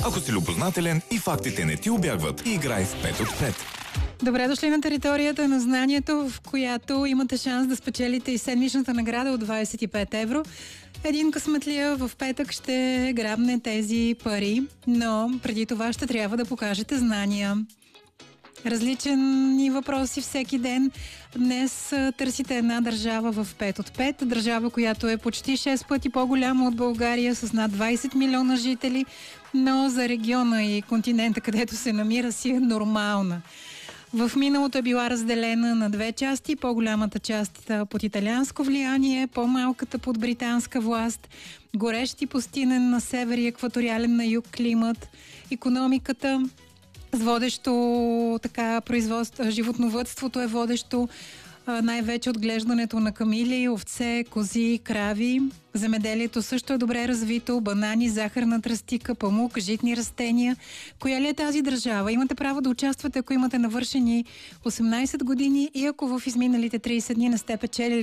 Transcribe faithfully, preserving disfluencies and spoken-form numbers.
Ако си любознателен и фактите не ти убягват, играй в пет от пет. Добре дошли на територията на знанието, в която имате шанс да спечелите и седмичната награда от двадесет и пет евро. Един късметлия в петък ще грабне тези пари, но преди това ще трябва да покажете знания. Различни въпроси всеки ден. Днес търсите една държава в пет от пет. Държава, която е почти шест пъти по-голяма от България, с над двадесет милиона жители, но за региона и континента, където се намира, си е нормална. В миналото е била разделена на две части. По-голямата част под италианско влияние, по-малката под британска власт. Горещ и пустинен на север и екваториален на юг климат. Икономиката с водещо така производство, животновъдството е водещо, най-вече отглеждането на камили, овце, кози, крави. Земеделието също е добре развито, банани, захарна тръстика, памук, житни растения. Коя ли е тази държава? Имате право да участвате, ако имате навършени осемнадесет години и ако в изминалите тридесет дни не сте печелили